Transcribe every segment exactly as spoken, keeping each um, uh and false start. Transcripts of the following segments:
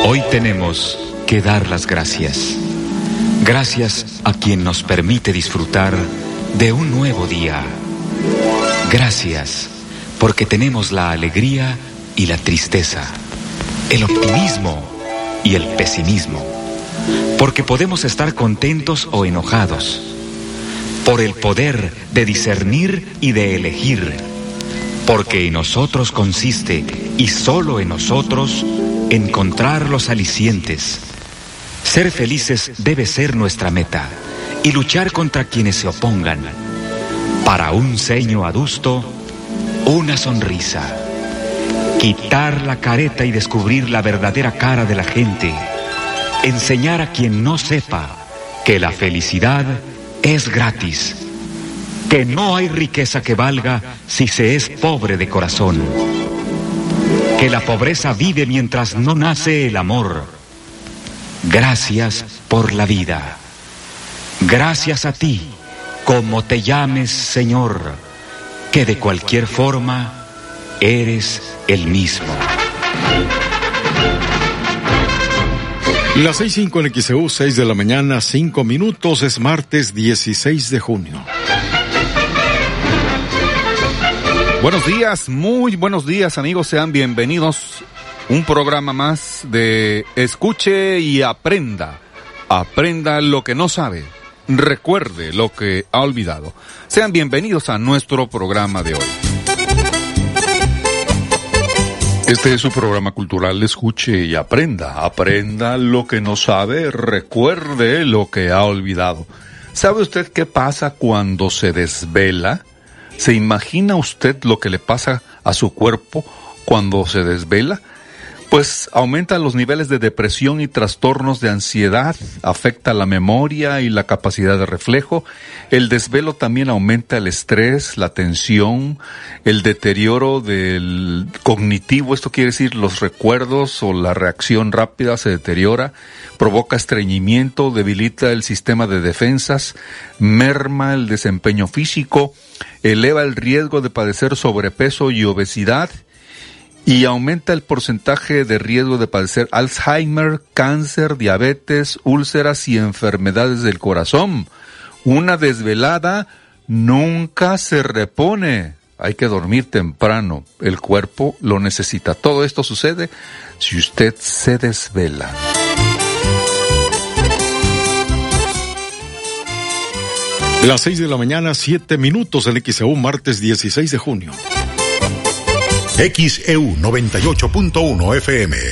Hoy tenemos que dar las gracias. Gracias a quien nos permite disfrutar de un nuevo día. Gracias porque tenemos la alegría y la tristeza, el optimismo y el pesimismo, porque podemos estar contentos o enojados, por el poder de discernir y de elegir, porque en nosotros consiste, y solo en nosotros, encontrar los alicientes. Ser felices debe ser nuestra meta, y luchar contra quienes se opongan. Para un ceño adusto, una sonrisa. Quitar la careta y descubrir la verdadera cara de la gente. Enseñar a quien no sepa que la felicidad es gratis. Que no hay riqueza que valga si se es pobre de corazón. Que la pobreza vive mientras no nace el amor. Gracias por la vida. Gracias a ti, como te llames, Señor, que de cualquier forma eres el mismo. Las seis cinco en X E U, seis de la mañana, cinco minutos, es martes dieciséis de junio. Buenos días, muy buenos días, amigos, sean bienvenidos. Un programa más de Escuche y Aprenda. Aprenda lo que no sabe, recuerde lo que ha olvidado. Sean bienvenidos a nuestro programa de hoy. Este es su programa cultural, Escuche y Aprenda. Aprenda lo que no sabe, recuerde lo que ha olvidado. ¿Sabe usted qué pasa cuando se desvela? ¿Se imagina usted lo que le pasa a su cuerpo cuando se desvela? Pues aumenta los niveles de depresión y trastornos de ansiedad, afecta la memoria y la capacidad de reflejo. El desvelo también aumenta el estrés, la tensión, el deterioro del cognitivo, esto quiere decir los recuerdos o la reacción rápida se deteriora, provoca estreñimiento, debilita el sistema de defensas, merma el desempeño físico, eleva el riesgo de padecer sobrepeso y obesidad, y aumenta el porcentaje de riesgo de padecer Alzheimer, cáncer, diabetes, úlceras y enfermedades del corazón. Una desvelada nunca se repone. Hay que dormir temprano. El cuerpo lo necesita. Todo esto sucede si usted se desvela. Las seis de la mañana, siete minutos en X E U, martes dieciséis de junio. X E U noventa y ocho punto uno F M.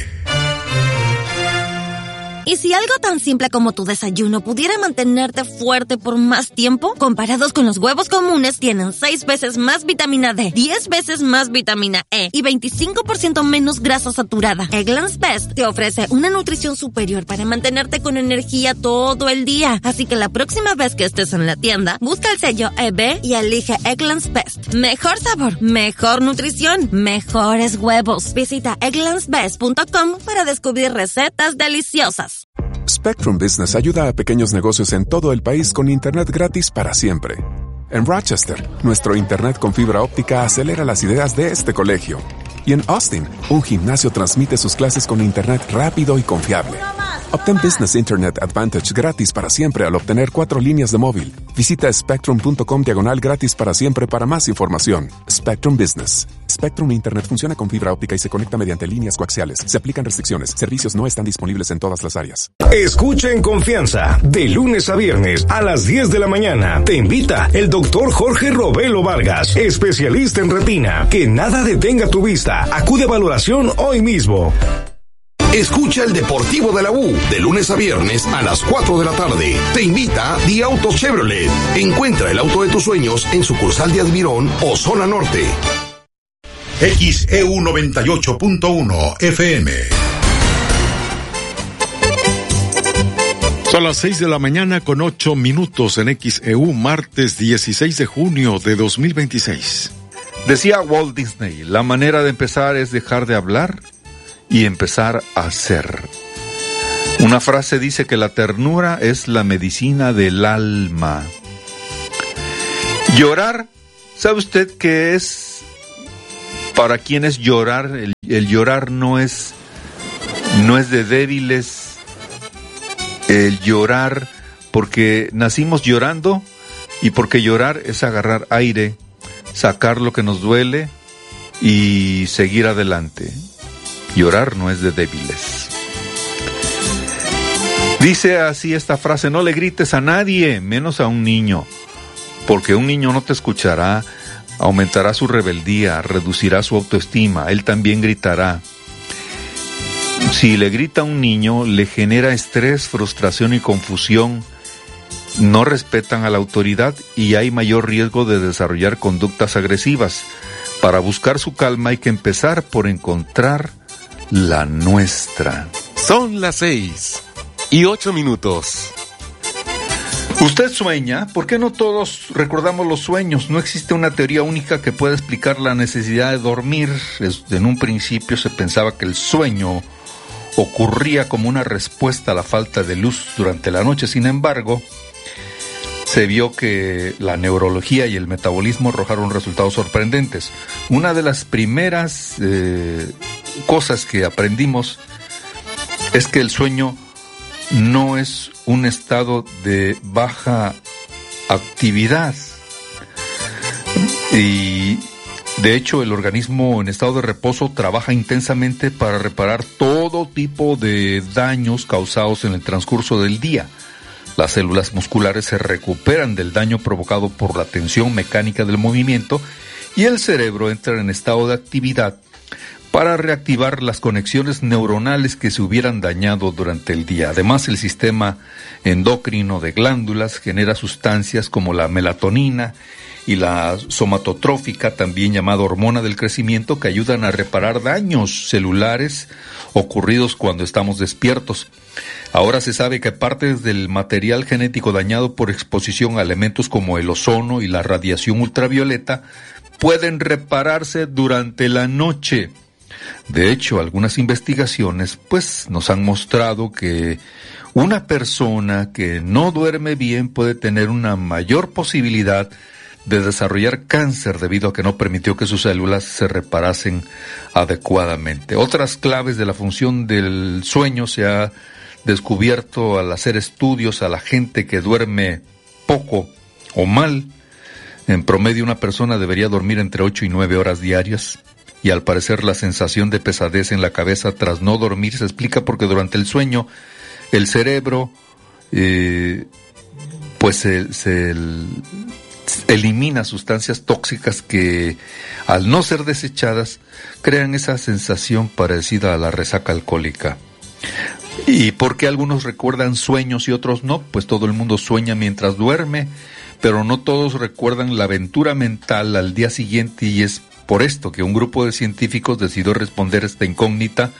¿Y si algo tan simple como tu desayuno pudiera mantenerte fuerte por más tiempo? Comparados con los huevos comunes, tienen seis veces más vitamina D, diez veces más vitamina E y veinticinco por ciento menos grasa saturada. Eggland's Best te ofrece una nutrición superior para mantenerte con energía todo el día. Así que la próxima vez que estés en la tienda, busca el sello E B y elige Eggland's Best. Mejor sabor, mejor nutrición, mejores huevos. Visita egglands best punto com para descubrir recetas deliciosas. Spectrum Business ayuda a pequeños negocios en todo el país con internet gratis para siempre. En Rochester, nuestro internet con fibra óptica acelera las ideas de este colegio. Y en Austin, un gimnasio transmite sus clases con internet rápido y confiable. Obtén Business Internet Advantage gratis para siempre al obtener cuatro líneas de móvil. Visita spectrum punto com diagonal gratis para siempre para más información. Spectrum Business. Spectrum Internet funciona con fibra óptica y se conecta mediante líneas coaxiales. Se aplican restricciones. Servicios no están disponibles en todas las áreas. Escucha en confianza. De lunes a viernes a las diez de la mañana. Te invita el doctor Jorge Robelo Vargas, especialista en retina. Que nada detenga tu vista. Acude a valoración hoy mismo. Escucha el Deportivo de la U de lunes a viernes a las cuatro de la tarde. Te invita Di Auto Chevrolet. Encuentra el auto de tus sueños en sucursal de Admirón o Zona Norte. X E U noventa y ocho punto uno F M. Son las seis de la mañana con ocho minutos en X E U, martes dieciséis de junio de dos mil veintiséis. Decía Walt Disney, la manera de empezar es dejar de hablar y empezar a hacer. Una frase dice que la ternura es la medicina del alma. Llorar, ¿sabe usted qué es? Para quien es llorar, el, el llorar no es No es de débiles el llorar, porque nacimos llorando y porque llorar es agarrar aire, sacar lo que nos duele y seguir adelante. Llorar no es de débiles. Dice así esta frase: no le grites a nadie, menos a un niño, porque un niño no te escuchará, aumentará su rebeldía, reducirá su autoestima, él también gritará. Si le grita a un niño, le genera estrés, frustración y confusión, no respetan a la autoridad y hay mayor riesgo de desarrollar conductas agresivas. Para buscar su calma hay que empezar por encontrar la nuestra. Son las seis y ocho minutos. ¿Usted sueña? ¿Por qué no todos recordamos los sueños? No existe una teoría única que pueda explicar la necesidad de dormir. En un principio se pensaba que el sueño ocurría como una respuesta a la falta de luz durante la noche. Sin embargo, se vio que la neurología y el metabolismo arrojaron resultados sorprendentes. Una de las primeras eh, cosas que aprendimos es que el sueño no es un estado de baja actividad. Y de hecho, el organismo en estado de reposo trabaja intensamente para reparar todo tipo de daños causados en el transcurso del día. Las células musculares se recuperan del daño provocado por la tensión mecánica del movimiento y el cerebro entra en estado de actividad para reactivar las conexiones neuronales que se hubieran dañado durante el día. Además, el sistema endocrino de glándulas genera sustancias como la melatonina y la somatotrófica, también llamada hormona del crecimiento, que ayudan a reparar daños celulares ocurridos cuando estamos despiertos. Ahora se sabe que partes del material genético dañado por exposición a elementos como el ozono y la radiación ultravioleta pueden repararse durante la noche. De hecho, algunas investigaciones pues nos han mostrado que una persona que no duerme bien puede tener una mayor posibilidad de desarrollar cáncer debido a que no permitió que sus células se reparasen adecuadamente. Otras claves de la función del sueño se ha descubierto al hacer estudios a la gente que duerme poco o mal. En promedio, una persona debería dormir entre ocho y nueve horas diarias. Y al parecer la sensación de pesadez en la cabeza tras no dormir se explica porque durante el sueño el cerebro eh, pues se, se el, elimina sustancias tóxicas que al no ser desechadas crean esa sensación parecida a la resaca alcohólica. ¿Y por qué algunos recuerdan sueños y otros no? Pues todo el mundo sueña mientras duerme, pero no todos recuerdan la aventura mental al día siguiente, y es por esto que un grupo de científicos decidió responder a esta incógnita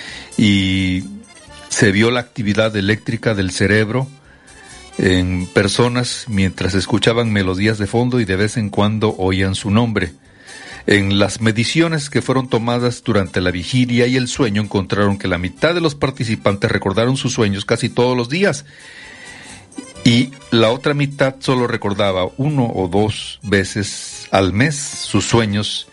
y se vio la actividad eléctrica del cerebro en personas mientras escuchaban melodías de fondo y de vez en cuando oían su nombre. En las mediciones que fueron tomadas durante la vigilia y el sueño encontraron que la mitad de los participantes recordaron sus sueños casi todos los días y la otra mitad solo recordaba uno o dos veces al mes sus sueños.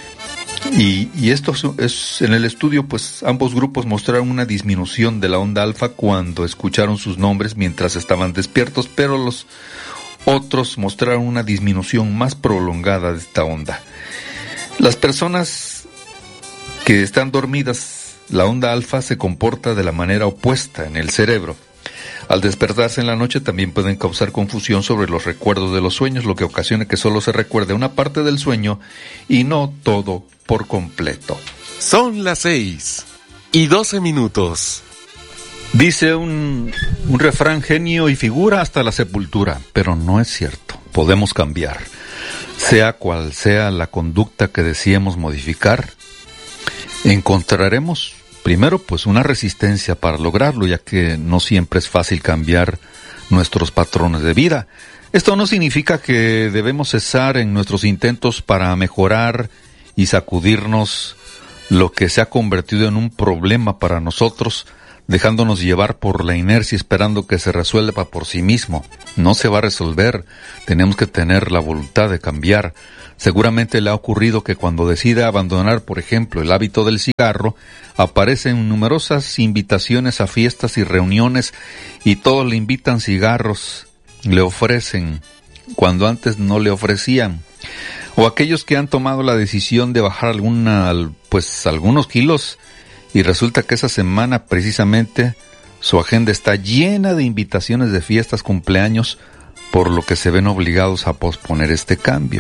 Y, y esto es, en el estudio, pues ambos grupos mostraron una disminución de la onda alfa cuando escucharon sus nombres mientras estaban despiertos, pero los otros mostraron una disminución más prolongada de esta onda. Las personas que están dormidas, la onda alfa se comporta de la manera opuesta en el cerebro. Al despertarse en la noche también pueden causar confusión sobre los recuerdos de los sueños, lo que ocasiona que solo se recuerde una parte del sueño y no todo por completo. Son las seis y doce minutos. Dice un, un refrán: genio y figura hasta la sepultura, pero no es cierto. Podemos cambiar. Sea cual sea la conducta que deseemos modificar, encontraremos primero pues una resistencia para lograrlo, ya que no siempre es fácil cambiar nuestros patrones de vida. Esto no significa que debemos cesar en nuestros intentos para mejorar y sacudirnos lo que se ha convertido en un problema para nosotros, dejándonos llevar por la inercia, esperando que se resuelva por sí mismo. No se va a resolver, tenemos que tener la voluntad de cambiar. Seguramente le ha ocurrido que cuando decide abandonar, por ejemplo, el hábito del cigarro, aparecen numerosas invitaciones a fiestas y reuniones y todos le invitan cigarros, le ofrecen, cuando antes no le ofrecían. O aquellos que han tomado la decisión de bajar alguna, pues algunos kilos, y resulta que esa semana precisamente su agenda está llena de invitaciones de fiestas, cumpleaños, por lo que se ven obligados a posponer este cambio.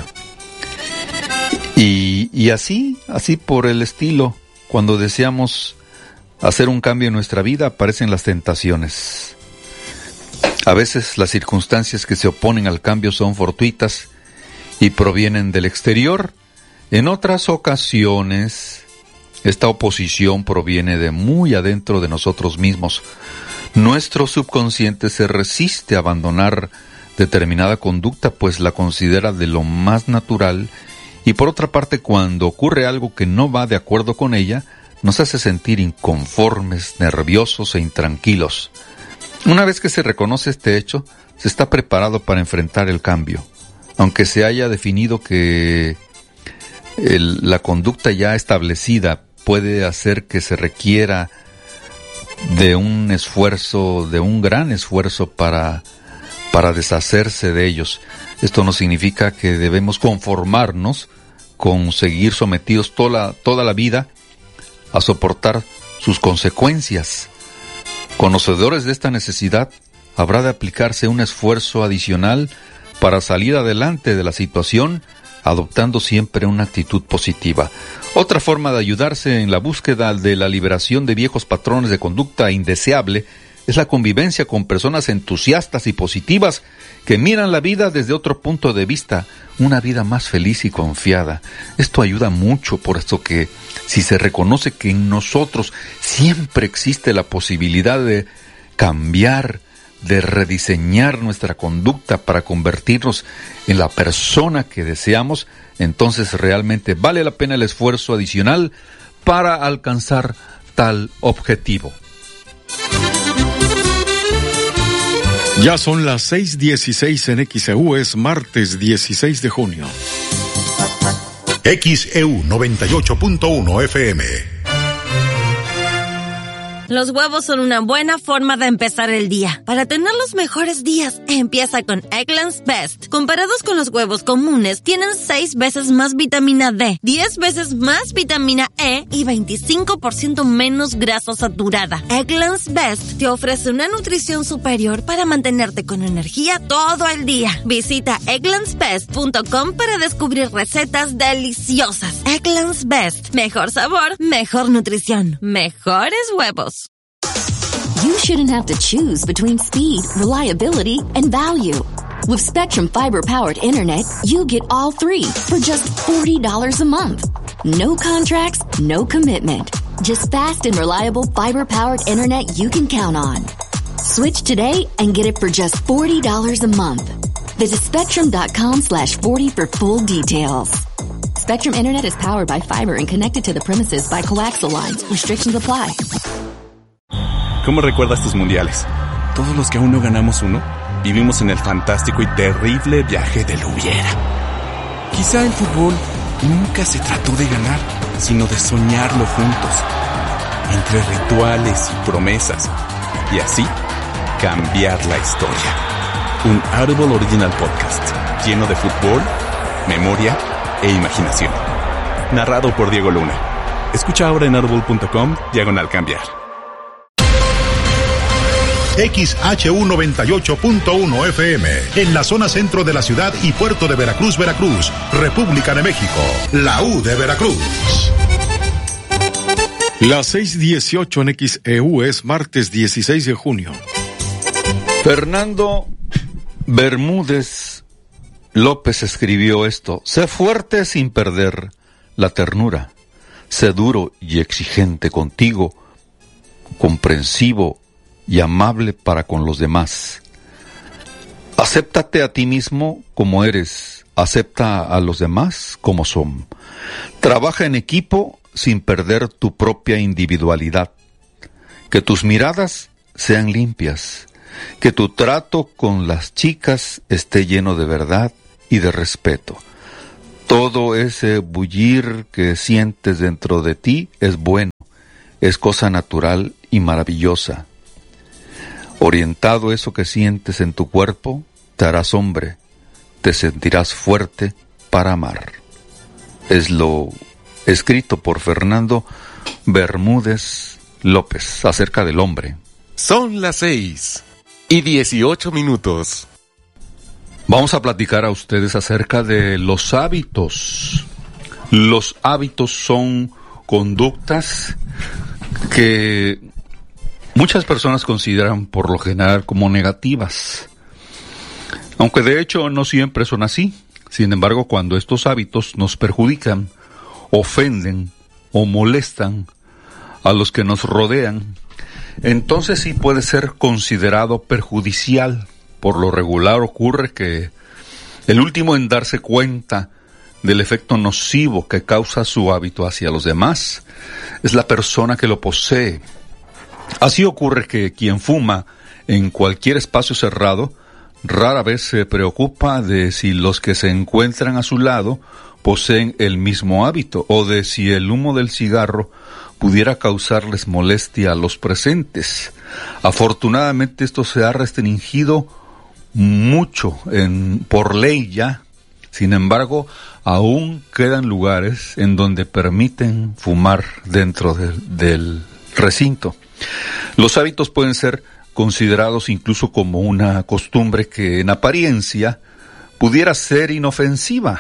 Y, y así, así por el estilo, cuando deseamos hacer un cambio en nuestra vida, aparecen las tentaciones. A veces las circunstancias que se oponen al cambio son fortuitas y provienen del exterior. En otras ocasiones, esta oposición proviene de muy adentro de nosotros mismos. Nuestro subconsciente se resiste a abandonar determinada conducta, pues la considera de lo más natural, y por otra parte, cuando ocurre algo que no va de acuerdo con ella, nos hace sentir inconformes, nerviosos e intranquilos. Una vez que se reconoce este hecho, se está preparado para enfrentar el cambio. Aunque se haya definido que el, la conducta ya establecida puede hacer que se requiera de un esfuerzo, de un gran esfuerzo para, para deshacerse de ellos. Esto no significa que debemos conformarnos con seguir sometidos toda la, toda la vida a soportar sus consecuencias. Conocedores de esta necesidad, habrá de aplicarse un esfuerzo adicional para salir adelante de la situación, adoptando siempre una actitud positiva. Otra forma de ayudarse en la búsqueda de la liberación de viejos patrones de conducta indeseable es la convivencia con personas entusiastas y positivas que miran la vida desde otro punto de vista, una vida más feliz y confiada. Esto ayuda mucho, por esto que si se reconoce que en nosotros siempre existe la posibilidad de cambiar, de rediseñar nuestra conducta para convertirnos en la persona que deseamos, entonces realmente vale la pena el esfuerzo adicional para alcanzar tal objetivo. Ya son las seis dieciséis en X E U, es martes dieciséis de junio. X E U noventa y ocho punto uno F M. Los huevos son una buena forma de empezar el día. Para tener los mejores días, empieza con Eggland's Best. Comparados con los huevos comunes, tienen seis veces más vitamina D, diez veces más vitamina E y veinticinco por ciento menos grasa saturada. Eggland's Best te ofrece una nutrición superior para mantenerte con energía todo el día. Visita egglands best punto com para descubrir recetas deliciosas. Eggland's Best. Mejor sabor, mejor nutrición, mejores huevos. You shouldn't have to choose between speed, reliability, and value. With Spectrum Fiber-powered internet, you get all three for just forty dollars a month. No contracts, no commitment. Just fast and reliable fiber-powered internet you can count on. Switch today and get it for just forty dollars a month. Visit spectrum.com slash 40 for full details. Spectrum Internet is powered by fiber and connected to the premises by coaxial lines. Restrictions apply. ¿Cómo recuerdas tus mundiales? Todos los que aún no ganamos uno, vivimos en el fantástico y terrible viaje del hubiera. Quizá el fútbol nunca se trató de ganar, sino de soñarlo juntos, entre rituales y promesas, y así cambiar la historia. Un Audible Original Podcast, lleno de fútbol, memoria e imaginación. Narrado por Diego Luna. Escucha ahora en audible punto com, diagonal cambiar. X H U noventa y ocho punto uno F M, en la zona centro de la ciudad y puerto de Veracruz, Veracruz, República de México, la U de Veracruz. Las seis dieciocho en X E U, es martes dieciséis de junio. Fernando Bermúdez López escribió esto: sé fuerte sin perder la ternura, sé duro y exigente contigo, comprensivo y amable para con los demás. Acéptate a ti mismo como eres, acepta a los demás como son. Trabaja en equipo sin perder tu propia individualidad. Que tus miradas sean limpias, que tu trato con las chicas esté lleno de verdad y de respeto. Todo ese bullir que sientes dentro de ti es bueno, es cosa natural y maravillosa. Orientado eso que sientes en tu cuerpo, te harás hombre, te sentirás fuerte para amar. Es lo escrito por Fernando Bermúdez López acerca del hombre. Son las seis y dieciocho minutos. Vamos a platicar a ustedes acerca de los hábitos. Los hábitos son conductas que muchas personas consideran por lo general como negativas, aunque de hecho no siempre son así. Sin embargo, cuando estos hábitos nos perjudican, ofenden o molestan a los que nos rodean, entonces sí puede ser considerado perjudicial. Por lo regular ocurre que el último en darse cuenta del efecto nocivo que causa su hábito hacia los demás es la persona que lo posee. Así ocurre que quien fuma en cualquier espacio cerrado rara vez se preocupa de si los que se encuentran a su lado poseen el mismo hábito o de si el humo del cigarro pudiera causarles molestia a los presentes. Afortunadamente esto se ha restringido mucho en, por ley ya. Sin embargo, aún quedan lugares en donde permiten fumar dentro del, del recinto. Los hábitos pueden ser considerados incluso como una costumbre que en apariencia pudiera ser inofensiva.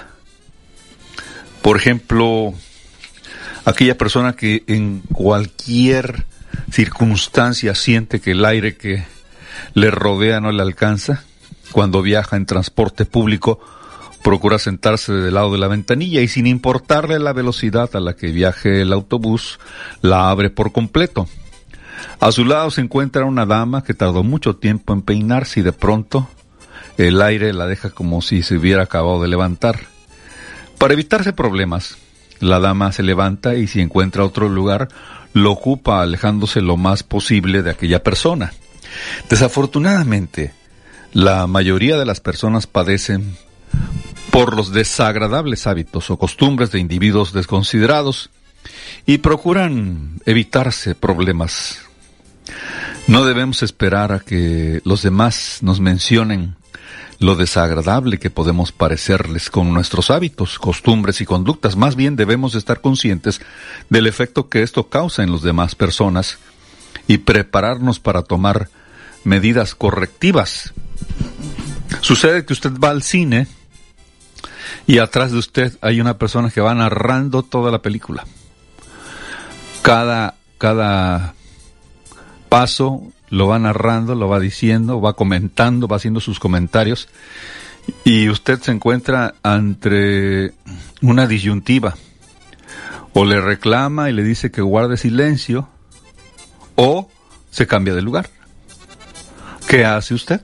Por ejemplo, aquella persona que en cualquier circunstancia siente que el aire que le rodea no le alcanza. Cuando viaja en transporte público, procura sentarse del lado de la ventanilla y sin importarle la velocidad a la que viaje el autobús, la abre por completo. A su lado se encuentra una dama que tardó mucho tiempo en peinarse y de pronto el aire la deja como si se hubiera acabado de levantar. Para evitarse problemas, la dama se levanta y si encuentra otro lugar, lo ocupa alejándose lo más posible de aquella persona. Desafortunadamente, la mayoría de las personas padecen por los desagradables hábitos o costumbres de individuos desconsiderados y procuran evitarse problemas. No debemos esperar a que los demás nos mencionen lo desagradable que podemos parecerles con nuestros hábitos, costumbres y conductas. Más bien debemos estar conscientes del efecto que esto causa en las demás personas y prepararnos para tomar medidas correctivas. Sucede que usted va al cine y atrás de usted hay una persona que va narrando toda la película. Cada, cada paso lo va narrando, lo va diciendo, va comentando, va haciendo sus comentarios y usted se encuentra ante una disyuntiva. O le reclama y le dice que guarde silencio o se cambia de lugar. ¿Qué hace usted?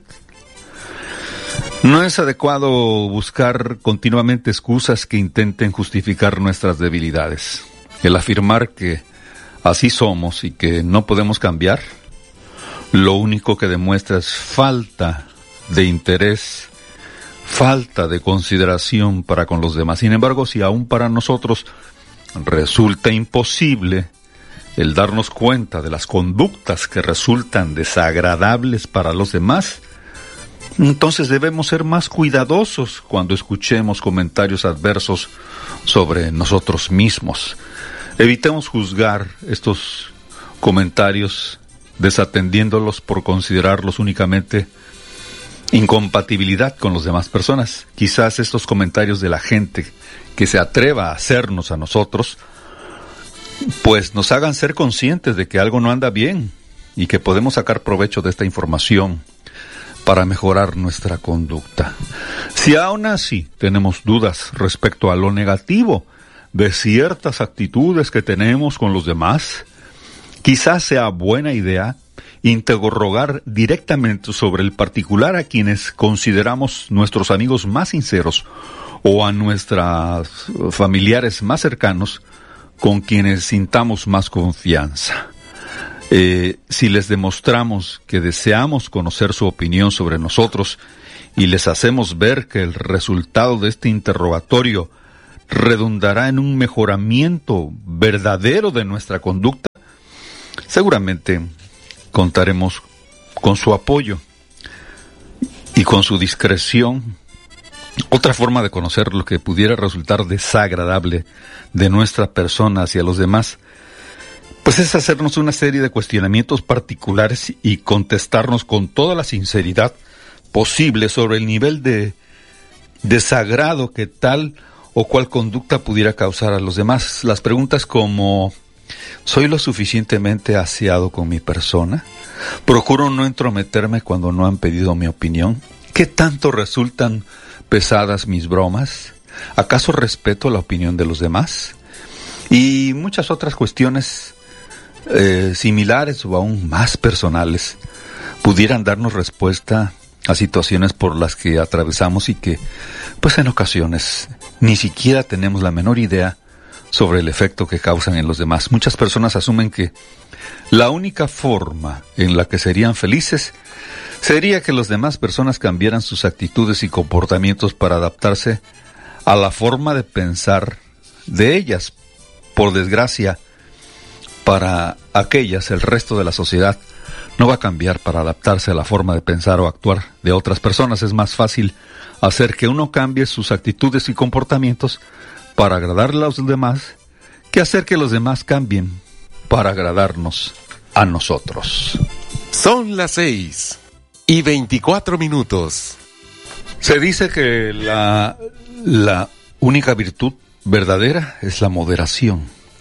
No es adecuado buscar continuamente excusas que intenten justificar nuestras debilidades. El afirmar que así somos y que no podemos cambiar, lo único que demuestra es falta de interés, falta de consideración para con los demás. Sin embargo, si aún para nosotros resulta imposible el darnos cuenta de las conductas que resultan desagradables para los demás, entonces debemos ser más cuidadosos cuando escuchemos comentarios adversos sobre nosotros mismos. Evitemos juzgar estos comentarios desatendiéndolos por considerarlos únicamente incompatibilidad con las demás personas. Quizás estos comentarios de la gente que se atreva a hacernos a nosotros, pues nos hagan ser conscientes de que algo no anda bien y que podemos sacar provecho de esta información para mejorar nuestra conducta. Si aún así tenemos dudas respecto a lo negativo de ciertas actitudes que tenemos con los demás, quizás sea buena idea interrogar directamente sobre el particular a quienes consideramos nuestros amigos más sinceros o a nuestros familiares más cercanos con quienes sintamos más confianza. Eh, si les demostramos que deseamos conocer su opinión sobre nosotros y les hacemos ver que el resultado de este interrogatorio redundará en un mejoramiento verdadero de nuestra conducta, seguramente contaremos con su apoyo y con su discreción. Otra forma de conocer lo que pudiera resultar desagradable de nuestra persona hacia los demás, pues es hacernos una serie de cuestionamientos particulares y contestarnos con toda la sinceridad posible sobre el nivel de desagrado que tal o cual conducta pudiera causar a los demás. Las preguntas como: ¿soy lo suficientemente aseado con mi persona? ¿Procuro no entrometerme cuando no han pedido mi opinión? ¿Qué tanto resultan pesadas mis bromas? ¿Acaso respeto la opinión de los demás? Y muchas otras cuestiones eh, similares o aún más personales pudieran darnos respuesta a situaciones por las que atravesamos y que, pues en ocasiones, ni siquiera tenemos la menor idea sobre el efecto que causan en los demás. Muchas personas asumen que la única forma en la que serían felices sería que las demás personas cambiaran sus actitudes y comportamientos para adaptarse a la forma de pensar de ellas. Por desgracia, para aquellas, el resto de la sociedad no va a cambiar para adaptarse a la forma de pensar o actuar de otras personas. Es más fácil hacer que uno cambie sus actitudes y comportamientos para agradarle a los demás que hacer que los demás cambien para agradarnos a nosotros. Son las seis y veinticuatro minutos. Se dice que la, la única virtud verdadera es la moderación.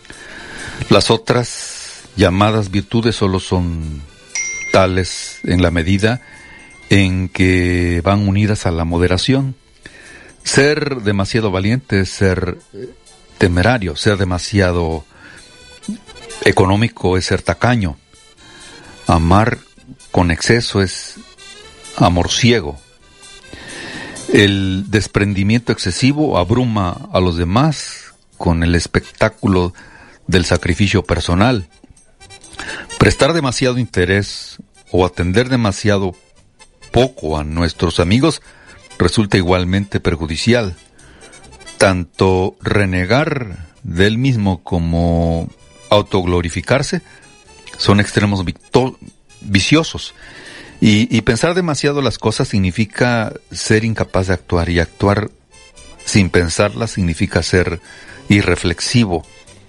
Las otras llamadas virtudes solo son tales en la medida en que van unidas a la moderación. Ser demasiado valiente es ser temerario, ser demasiado económico es ser tacaño, amar con exceso es amor ciego. El desprendimiento excesivo abruma a los demás con el espectáculo del sacrificio personal. Prestar demasiado interés o atender demasiado poco a nuestros amigos resulta igualmente perjudicial. Tanto renegar del mismo como autoglorificarse son extremos victo- viciosos. Y, y pensar demasiado las cosas significa ser incapaz de actuar, y actuar sin pensarlas significa ser irreflexivo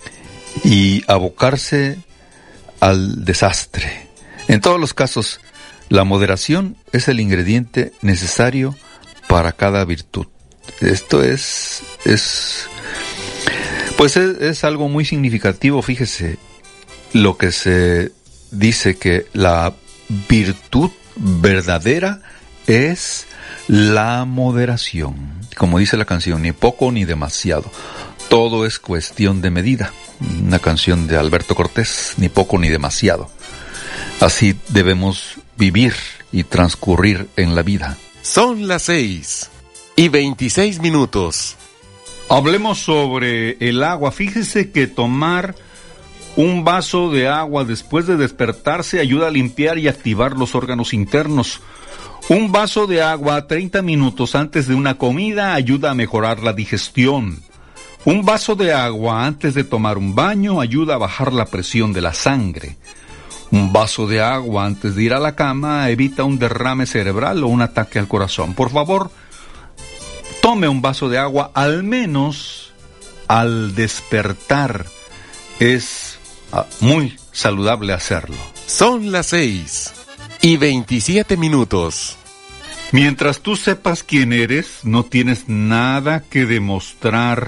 y abocarse al desastre. En todos los casos, la moderación es el ingrediente necesario para cada virtud. Esto es, es, pues es, es algo muy significativo. Fíjese lo que se dice, que la virtud verdadera es la moderación. Como dice la canción, ni poco ni demasiado. Todo es cuestión de medida. Una canción de Alberto Cortés, ni poco ni demasiado. Así debemos vivir y transcurrir en la vida. Son las seis y veintiséis minutos. Hablemos sobre el agua. Fíjese que tomar un vaso de agua después de despertarse ayuda a limpiar y activar los órganos internos. Un vaso de agua treinta minutos antes de una comida ayuda a mejorar la digestión. Un vaso de agua antes de tomar un baño ayuda a bajar la presión de la sangre. Un vaso de agua antes de ir a la cama evita un derrame cerebral o un ataque al corazón. Por favor, tome un vaso de agua al menos al despertar. Es uh, muy saludable hacerlo. Son las seis y veintisiete minutos. Mientras tú sepas quién eres, no tienes nada que demostrar.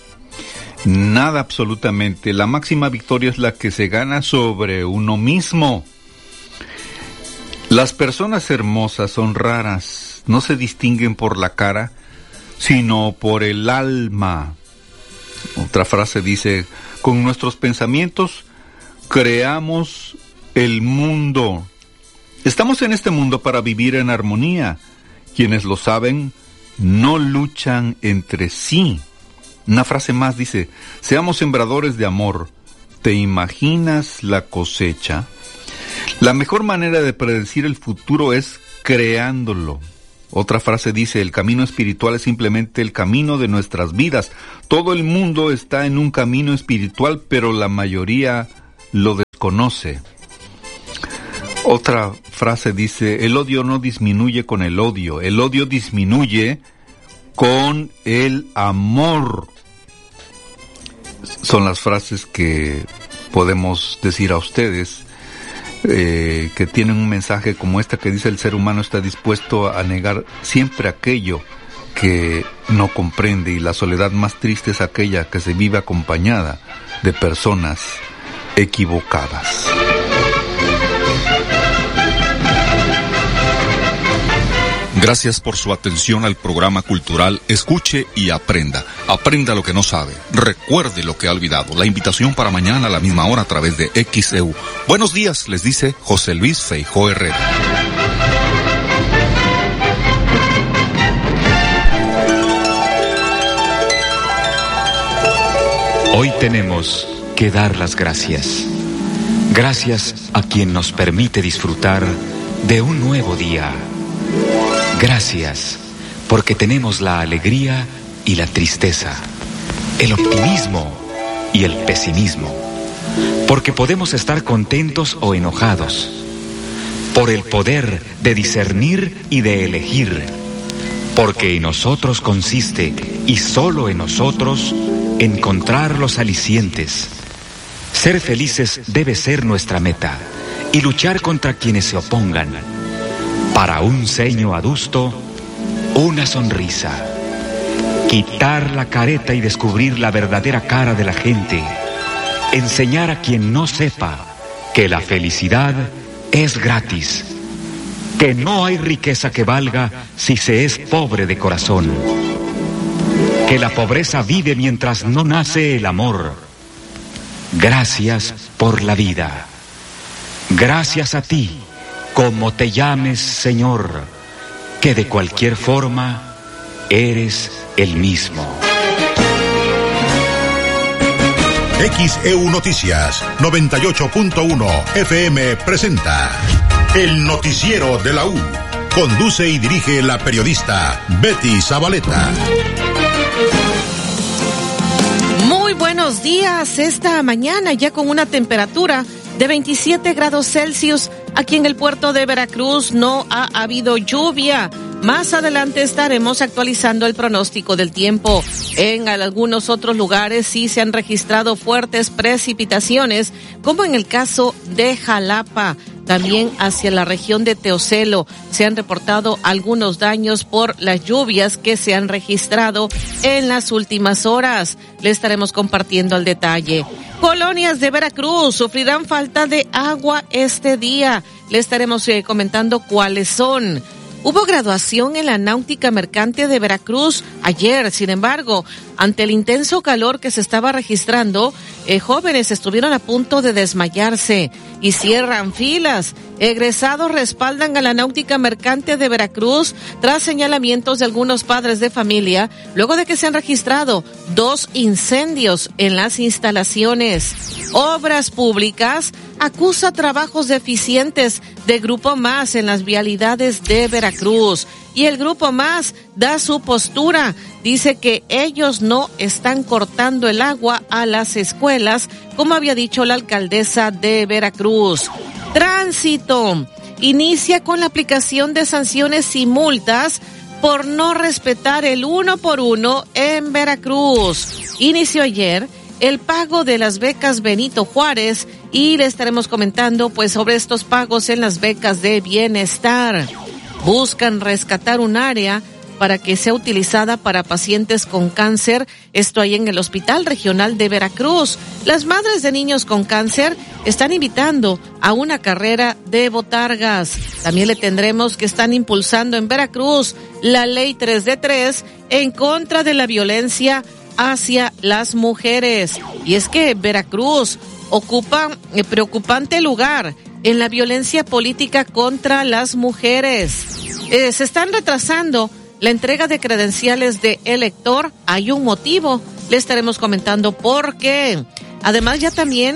Nada, absolutamente. La máxima victoria es la que se gana sobre uno mismo. Las personas hermosas son raras. No se distinguen por la cara, sino por el alma. Otra frase dice: con nuestros pensamientos creamos el mundo. Estamos en este mundo para vivir en armonía. Quienes lo saben no luchan entre sí. Una frase más dice: seamos sembradores de amor. ¿Te imaginas la cosecha? La mejor manera de predecir el futuro es creándolo. Otra frase dice, el camino espiritual es simplemente el camino de nuestras vidas. Todo el mundo está en un camino espiritual, pero la mayoría lo desconoce. Otra frase dice, el odio no disminuye con el odio, el odio disminuye con el amor. Son las frases que podemos decir a ustedes, eh, que tienen un mensaje como esta que dice, el ser humano está dispuesto a negar siempre aquello que no comprende, y la soledad más triste es aquella que se vive acompañada de personas equivocadas. Gracias por su atención al programa cultural Escuche y Aprenda. Aprenda lo que no sabe. Recuerde lo que ha olvidado. La invitación para mañana a la misma hora a través de X E U. Buenos días, les dice José Luis Feijó Herrera. Hoy tenemos que dar las gracias. Gracias a quien nos permite disfrutar de un nuevo día. Gracias, porque tenemos la alegría y la tristeza, el optimismo y el pesimismo, porque podemos estar contentos o enojados, por el poder de discernir y de elegir, porque en nosotros consiste, y solo en nosotros, encontrar los alicientes. Ser felices debe ser nuestra meta, y luchar contra quienes se opongan. Para un ceño adusto, una sonrisa. Quitar la careta y descubrir la verdadera cara de la gente. Enseñar a quien no sepa que la felicidad es gratis. Que no hay riqueza que valga si se es pobre de corazón. Que la pobreza vive mientras no nace el amor. Gracias por la vida. Gracias a ti. Como te llames, Señor, que de cualquier forma eres el mismo. X E U Noticias noventa y ocho punto uno F M presenta El Noticiero de la U. Conduce y dirige la periodista Betty Zabaleta. Muy buenos días. Esta mañana ya con una temperatura de veintisiete grados Celsius. Aquí en el puerto de Veracruz no ha habido lluvia. Más adelante estaremos actualizando el pronóstico del tiempo. En algunos otros lugares sí se han registrado fuertes precipitaciones, como en el caso de Jalapa. También hacia la región de Teocelo se han reportado algunos daños por las lluvias que se han registrado en las últimas horas. Le estaremos compartiendo el detalle. Colonias de Veracruz sufrirán falta de agua este día. Le estaremos eh, comentando cuáles son. Hubo graduación en la náutica mercante de Veracruz ayer. Sin embargo, ante el intenso calor que se estaba registrando, eh, jóvenes estuvieron a punto de desmayarse y cierran filas. Egresados respaldan a la náutica mercante de Veracruz tras señalamientos de algunos padres de familia, luego de que se han registrado dos incendios en las instalaciones. Obras Públicas acusa trabajos deficientes de Grupo Más en las vialidades de Veracruz. Y el Grupo Más da su postura. Dice que ellos no están cortando el agua a las escuelas, como había dicho la alcaldesa de Veracruz. Tránsito inicia con la aplicación de sanciones y multas por no respetar el uno por uno en Veracruz. Inició ayer el pago de las becas Benito Juárez y le estaremos comentando pues sobre estos pagos en las becas de bienestar. Buscan rescatar un área para que sea utilizada para pacientes con cáncer, esto ahí en el Hospital Regional de Veracruz. Las madres de niños con cáncer están invitando a una carrera de botargas. También le tendremos que están impulsando en Veracruz la ley tres de tres en contra de la violencia hacia las mujeres. Y es que Veracruz ocupa un preocupante lugar en la violencia política contra las mujeres. Eh, se están retrasando la entrega de credenciales de elector. Hay un motivo, le estaremos comentando por qué. Además, ya también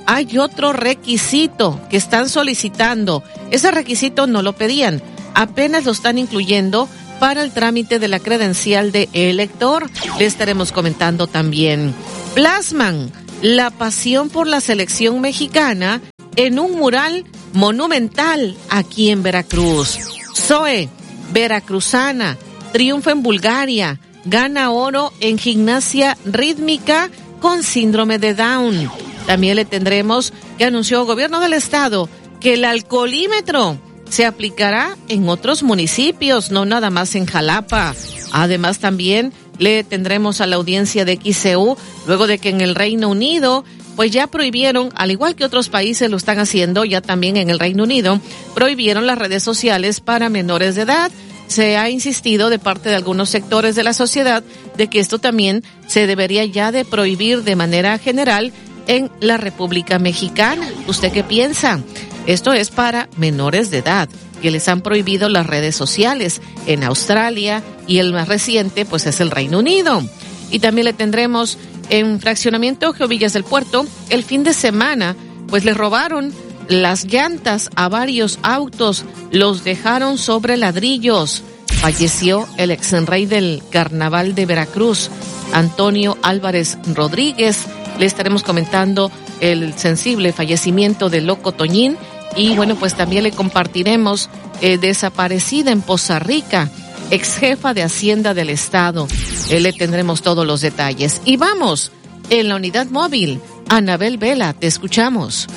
hay otro requisito que están solicitando. Ese requisito no lo pedían, apenas lo están incluyendo para el trámite de la credencial de elector. Le estaremos comentando también. Plasman la pasión por la selección mexicana en un mural monumental aquí en Veracruz. Zoe, veracruzana, triunfa en Bulgaria, gana oro en gimnasia rítmica con síndrome de Down. También le tendremos que anunció el gobierno del estado que el alcoholímetro se aplicará en otros municipios, no nada más en Jalapa. Además también le tendremos a la audiencia de X C U, luego de que en el Reino Unido pues ya prohibieron, al igual que otros países lo están haciendo, ya también en el Reino Unido, prohibieron las redes sociales para menores de edad. Se ha insistido de parte de algunos sectores de la sociedad de que esto también se debería ya de prohibir de manera general en la República Mexicana. ¿Usted qué piensa? Esto es para menores de edad, que les han prohibido las redes sociales en Australia y el más reciente pues es el Reino Unido. Y también le tendremos en Fraccionamiento Geovillas del Puerto, el fin de semana pues le robaron las llantas a varios autos, los dejaron sobre ladrillos. Falleció el ex rey del Carnaval de Veracruz, Antonio Álvarez Rodríguez. Le estaremos comentando el sensible fallecimiento de Loco Toñín. Y bueno, pues también le compartiremos eh, desaparecida en Poza Rica, ex jefa de Hacienda del Estado. Eh, le tendremos todos los detalles. Y vamos, en la unidad móvil, Anabel Vela, te escuchamos.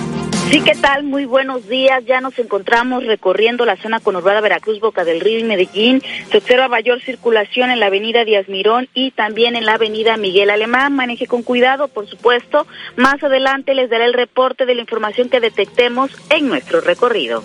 Sí, ¿qué tal? Muy buenos días. Ya nos encontramos recorriendo la zona conurbada Veracruz, Boca del Río y Medellín. Se observa mayor circulación en la avenida Díaz Mirón y también en la avenida Miguel Alemán. Maneje con cuidado, por supuesto. Más adelante les daré el reporte de la información que detectemos en nuestro recorrido.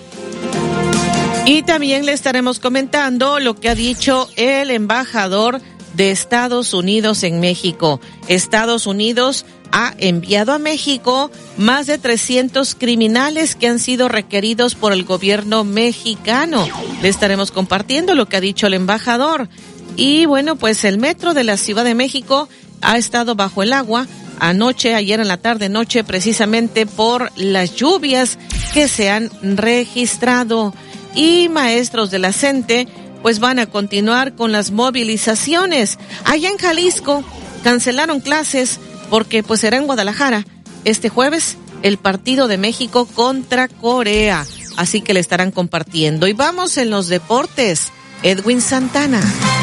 Y también le estaremos comentando lo que ha dicho el embajador de Estados Unidos en México. Estados Unidos ha enviado a México más de trescientos criminales que han sido requeridos por el gobierno mexicano. Le estaremos compartiendo lo que ha dicho el embajador. Y bueno, pues el metro de la Ciudad de México ha estado bajo el agua anoche, ayer en la tarde noche, precisamente por las lluvias que se han registrado. Y maestros de la CENTE pues van a continuar con las movilizaciones. Allá en Jalisco cancelaron clases porque pues será en Guadalajara este jueves el partido de México contra Corea. Así que le estarán compartiendo. Y vamos en los deportes. Edwin Santana.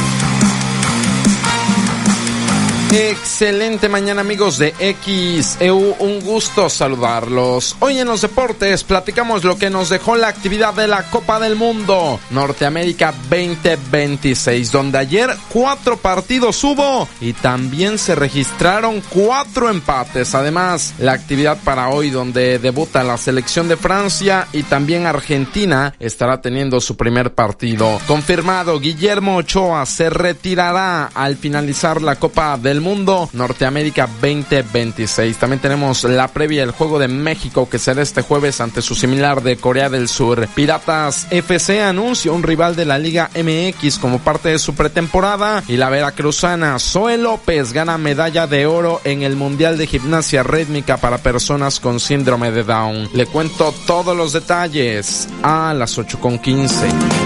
Excelente mañana, amigos de X E U, un gusto saludarlos. Hoy en los deportes platicamos lo que nos dejó la actividad de la Copa del Mundo Norteamérica veinte veintiséis, donde ayer cuatro partidos hubo y también se registraron cuatro empates. Además, la actividad para hoy, donde debuta la selección de Francia y también Argentina, estará teniendo su primer partido. Confirmado, Guillermo Ochoa se retirará al finalizar la Copa del Mundo Norteamérica veinte veintiséis. También tenemos la previa del juego de México, que será este jueves ante su similar de Corea del Sur. Piratas F C anuncia un rival de la Liga M X como parte de su pretemporada, y la veracruzana Zoe López gana medalla de oro en el Mundial de Gimnasia Rítmica para personas con síndrome de Down. Le cuento todos los detalles a las ocho con quince.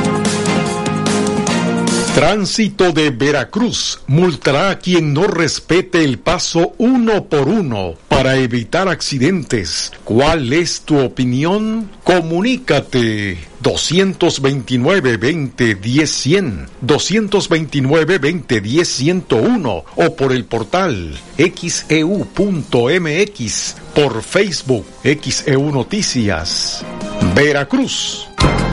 Tránsito de Veracruz multará a quien no respete el paso uno por uno para evitar accidentes. ¿Cuál es tu opinión? Comunícate. dos veintinueve, veinte, diez, cien, dos veintinueve, veinte, diez, ciento uno o por el portal x e u punto m x, por Facebook X E U Noticias. Veracruz.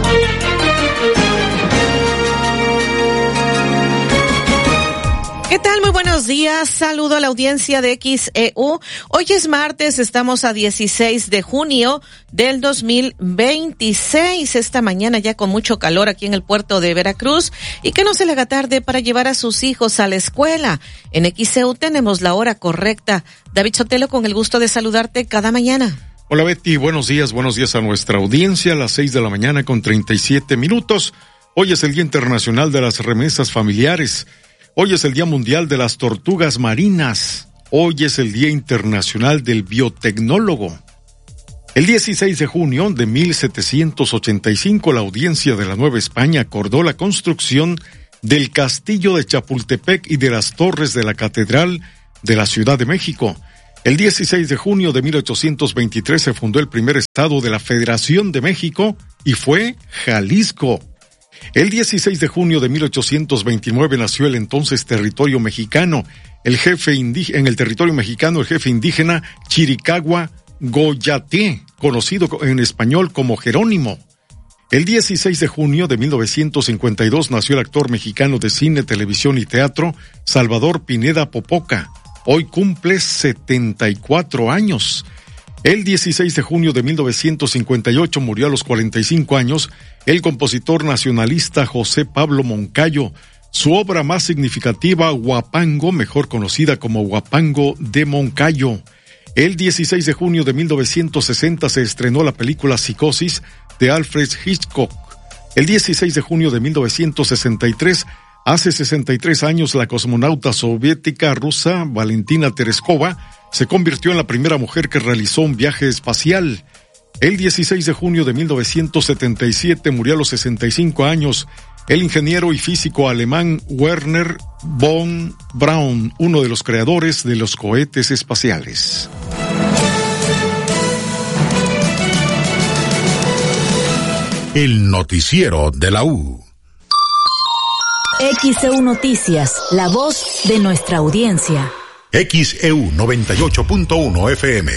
¿Qué tal? Muy buenos días. Saludo a la audiencia de X E U. Hoy es martes, estamos a dieciséis de junio del dos mil veintiséis. Esta mañana ya con mucho calor aquí en el puerto de Veracruz, y que no se le haga tarde para llevar a sus hijos a la escuela. En X E U tenemos la hora correcta. David Sotelo, con el gusto de saludarte cada mañana. Hola Betty, buenos días, buenos días a nuestra audiencia. A las seis de la mañana con treinta y siete minutos. Hoy es el Día Internacional de las Remesas Familiares. Hoy es el Día Mundial de las Tortugas Marinas. Hoy es el Día Internacional del Biotecnólogo. El dieciséis de junio de mil setecientos ochenta y cinco, la Audiencia de la Nueva España acordó la construcción del Castillo de Chapultepec y de las torres de la Catedral de la Ciudad de México. El dieciséis de junio de mil ochocientos veintitrés se fundó el primer estado de la Federación de México y fue Jalisco. El dieciséis de junio de mil ochocientos veintinueve nació el entonces territorio mexicano. El jefe indígena, en el territorio mexicano, el jefe indígena Chiricahua Goyaté, conocido en español como Jerónimo. El dieciséis de junio de mil novecientos cincuenta y dos nació el actor mexicano de cine, televisión y teatro Salvador Pineda Popoca. Hoy cumple setenta y cuatro años. El dieciséis de junio de mil novecientos cincuenta y ocho murió a los cuarenta y cinco años el compositor nacionalista José Pablo Moncayo. Su obra más significativa, Huapango, mejor conocida como Huapango de Moncayo. El dieciséis de junio de mil novecientos sesenta se estrenó la película Psicosis de Alfred Hitchcock. El dieciséis de junio de mil novecientos sesenta y tres, hace sesenta y tres años, la cosmonauta soviética rusa Valentina Tereskova se convirtió en la primera mujer que realizó un viaje espacial. El dieciséis de junio de mil novecientos setenta y siete murió a los sesenta y cinco años el ingeniero y físico alemán Werner von Braun, uno de los creadores de los cohetes espaciales. El noticiero de la U. X E U Noticias, la voz de nuestra audiencia. X E U noventa y ocho punto uno F M.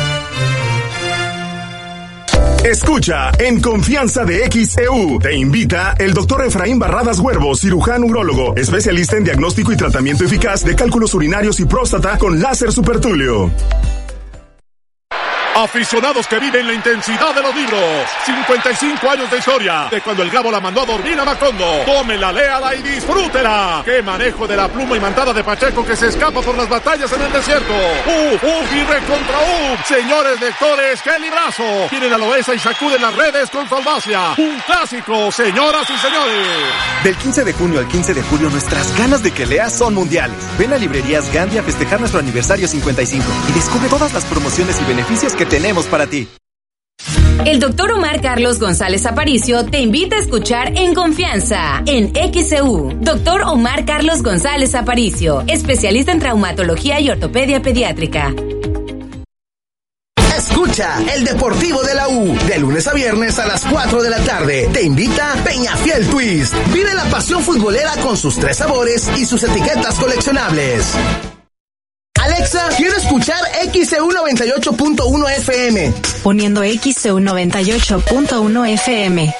Escucha En Confianza de X E U. Te invita el doctor Efraín Barradas Huervo, cirujano urólogo, especialista en diagnóstico y tratamiento eficaz de cálculos urinarios y próstata con láser supertulio. Aficionados que viven la intensidad de los libros. cincuenta y cinco años de historia de cuando el Gabo la mandó a dormir a Macondo. Tómela, léala y disfrútela. Qué manejo de la pluma imantada de Pacheco que se escapa por las batallas en el desierto. ¡Uf, uf y recontra uf! Señores lectores, ¡qué librazo! Tienen a Loesa y sacuden las redes con su audacia. Un clásico, señoras y señores. Del quince de junio al quince de julio, nuestras ganas de que leas son mundiales. Ven a Librerías Gandhi a festejar nuestro aniversario cincuenta y cinco y descubre todas las promociones y beneficios que tenemos para ti. El doctor Omar Carlos González Aparicio te invita a escuchar En Confianza en X E U. Doctor Omar Carlos González Aparicio, especialista en traumatología y ortopedia pediátrica. Escucha El Deportivo de la U, de lunes a viernes a las cuatro de la tarde. Te invita Peñafiel Twist. Vive la pasión futbolera con sus tres sabores y sus etiquetas coleccionables. Alexa, quiero escuchar X E U noventa y ocho punto uno F M. Poniendo X E U noventa y ocho punto uno F M.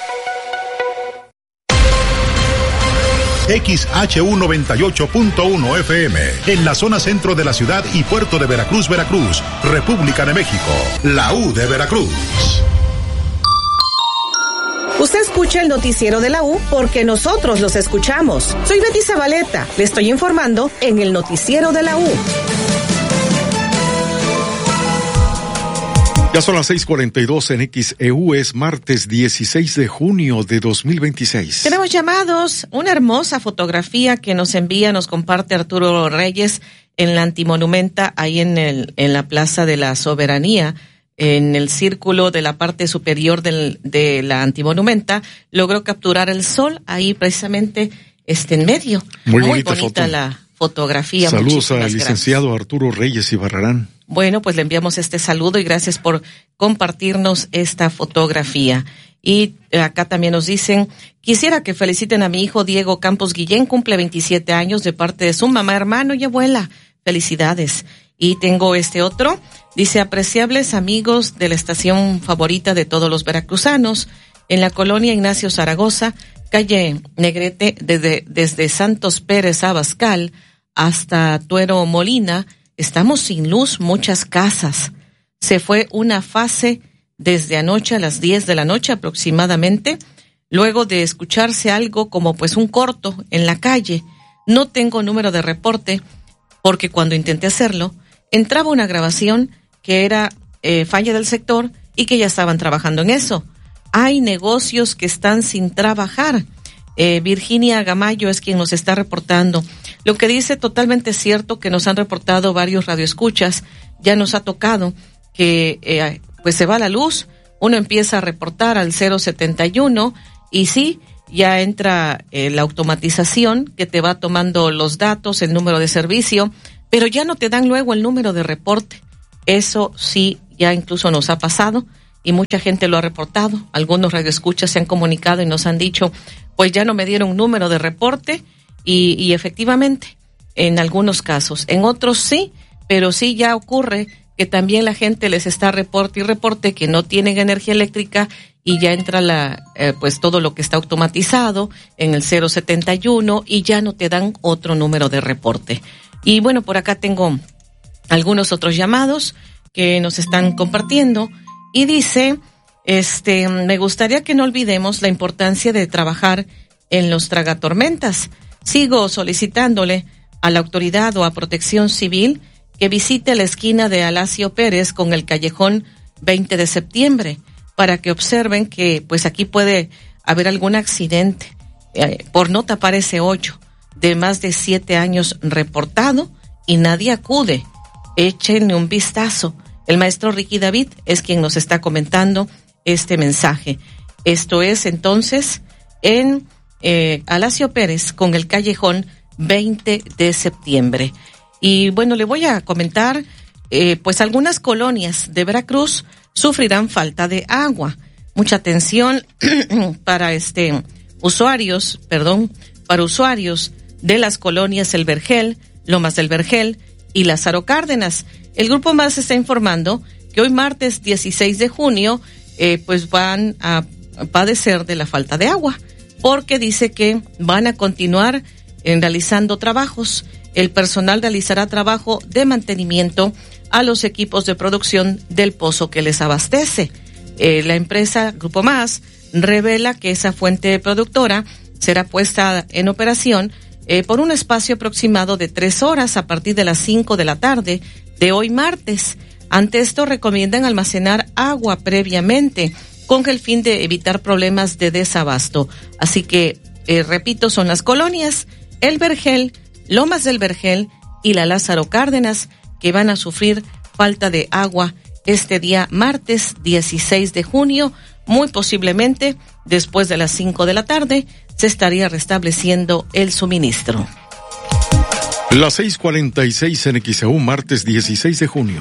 X H U noventa y ocho punto uno F M, en la zona centro de la ciudad y puerto de Veracruz, Veracruz, República de México, la U de Veracruz. Usted escucha el noticiero de la U porque nosotros los escuchamos. Soy Betty Zabaleta, le estoy informando en el noticiero de la U. Ya son las seis cuarenta y dos en X E U, es martes dieciséis de junio de dos mil veintiséis. Tenemos llamados, una hermosa fotografía que nos envía, nos comparte Arturo Reyes en la Antimonumenta, ahí en el en la Plaza de la Soberanía, en el círculo de la parte superior del, de la Antimonumenta, logró capturar el sol ahí precisamente este en medio. Muy, Muy bonita, bonita foto. La fotografía. Saludos al Muchísimas licenciado gracias. Arturo Reyes Ibarrarán. Bueno, pues le enviamos este saludo y gracias por compartirnos esta fotografía. Y acá también nos dicen, quisiera que feliciten a mi hijo Diego Campos Guillén, cumple veintisiete años de parte de su mamá, hermano y abuela. Felicidades. Y tengo este otro, dice, apreciables amigos de la estación favorita de todos los veracruzanos, en la colonia Ignacio Zaragoza, calle Negrete, desde, desde Santos Pérez Abascal hasta Tuero Molina, estamos sin luz, muchas casas. Se fue una fase desde anoche a las diez de la noche aproximadamente, luego de escucharse algo como pues un corto en la calle. No tengo número de reporte porque cuando intenté hacerlo, entraba una grabación que era eh, falla del sector y que ya estaban trabajando en eso. Hay negocios que están sin trabajar. Eh, Virginia Gamayo es quien nos está reportando. Lo que dice totalmente cierto, que nos han reportado varios radioescuchas, ya nos ha tocado que eh, pues se va la luz, uno empieza a reportar al cero setenta y uno y sí, ya entra eh, la automatización que te va tomando los datos, el número de servicio, pero ya no te dan luego el número de reporte. Eso sí, ya incluso nos ha pasado y mucha gente lo ha reportado. Algunos radioescuchas se han comunicado y nos han dicho, pues ya no me dieron número de reporte y, y efectivamente, en algunos casos, en otros sí, pero sí ya ocurre que también la gente les está reporte y reporte que no tienen energía eléctrica y ya entra la eh, pues todo lo que está automatizado en el cero setenta y uno y ya no te dan otro número de reporte. Y bueno, por acá tengo algunos otros llamados que nos están compartiendo y dice, este, me gustaría que no olvidemos la importancia de trabajar en los tragatormentas. Sigo solicitándole a la autoridad o a Protección Civil que visite la esquina de Alacio Pérez con el callejón veinte de septiembre para que observen que pues aquí puede haber algún accidente eh, por no tapar ese hoyo de más de siete años reportado y nadie acude. Échenle un vistazo. El maestro Ricky David es quien nos está comentando este mensaje. Esto es entonces en eh, Alacio Pérez con el callejón veinte de septiembre. Y bueno, le voy a comentar, eh, pues algunas colonias de Veracruz sufrirán falta de agua. Mucha atención para este usuarios, perdón, para usuarios de las colonias El Vergel, Lomas del Vergel y Lázaro Cárdenas. El Grupo Más está informando que hoy martes dieciséis de junio, eh, pues van a padecer de la falta de agua, porque dice que van a continuar en realizando trabajos. El personal realizará trabajo de mantenimiento a los equipos de producción del pozo que les abastece. Eh, la empresa Grupo Más revela que esa fuente productora será puesta en operación eh, por un espacio aproximado de tres horas a partir de las cinco de la tarde de hoy martes. Ante esto recomiendan almacenar agua previamente con el fin de evitar problemas de desabasto. Así que, eh, repito, son las colonias El Vergel, Lomas del Vergel y la Lázaro Cárdenas que van a sufrir falta de agua este día martes dieciséis de junio. Muy posiblemente después de las cinco de la tarde se estaría restableciendo el suministro. Las seis cuarenta y seis en X E U, martes dieciséis de junio.